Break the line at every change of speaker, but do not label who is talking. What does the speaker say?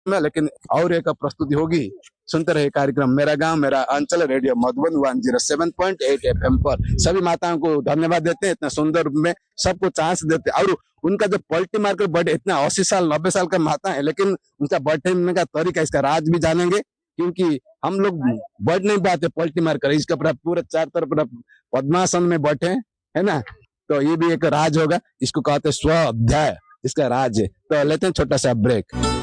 में, लेकिन और एक प्रस्तुति होगी। सुनते रहे कार्यक्रम मेरा गांव मेरा अंचल, रेडियो मधुबन 107.8 एफएम पर। सभी माताओं को धन्यवाद देते हैं, इतना सुंदर रूप में सबको चांस देते हैं। और उनका जो पलटी मार कर बर्थडे, इतना 80 साल 90 साल का माता है, लेकिन उनका बर्थडे मनाने का तरीका, इसका राज भी जानेंगे। क्योंकि हम लोग बढ़ नहीं पाते पलटी मार कर, इसका पूरा चार तरफ पद्मासन में बैठे, है ना। तो ये भी एक राज होगा, इसको कहते हैं स्व अध्याय, इसका राज है। तो लेते हैं छोटा सा ब्रेक।